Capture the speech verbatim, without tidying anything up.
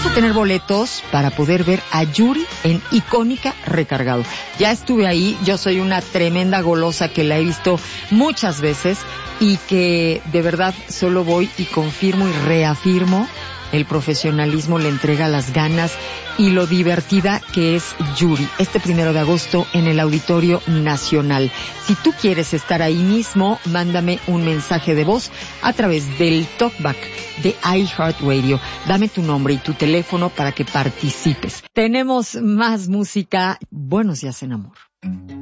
a tener boletos para poder ver a Yuri en Icónica Recargado. Ya estuve ahí, yo soy una tremenda golosa que la he visto muchas veces y que de verdad solo voy y confirmo y reafirmo el profesionalismo, le entrega las ganas y lo divertida que es Yuri. Este primero de agosto en el Auditorio Nacional. Si tú quieres estar ahí mismo, mándame un mensaje de voz a través del talkback de iHeartRadio. Dame tu nombre y tu teléfono para que participes. Tenemos más música. Buenos días en amor.